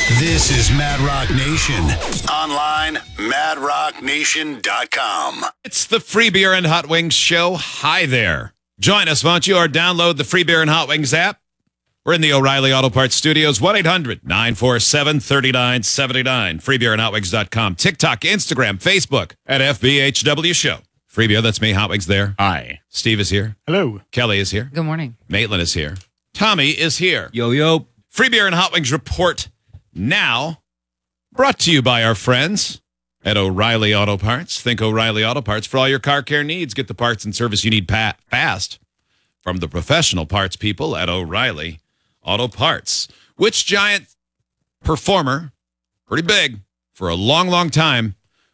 This is Mad Rock Nation. Online, madrocknation.com. It's the Free Beer and Hot Wings Show. Hi there. Join us, won't you, or download the Free Beer and Hot Wings app. We're in the O'Reilly Auto Parts Studios, 1-800-947-3979. FreeBeerandHotWings.com. TikTok, Instagram, Facebook at FBHW Show. Free Beer, that's me, Hot Wings there. Hi. Steve is here. Hello. Kelly is here. Good morning. Maitland is here. Tommy is here. Yo. Free Beer and Hot Wings report now. Brought to you by our friends at O'Reilly Auto Parts. Think O'Reilly Auto Parts for all your car care needs. Get the parts and service you need fast from the professional parts people at O'Reilly Auto Parts. Which giant performer, pretty big, for a long, long time,